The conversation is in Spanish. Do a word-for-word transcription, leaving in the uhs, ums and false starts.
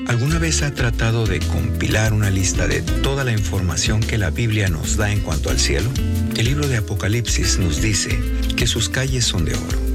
¿Alguna vez ha tratado de compilar una lista de toda la información que la Biblia nos da en cuanto al cielo? El libro de Apocalipsis nos dice que sus calles son de oro,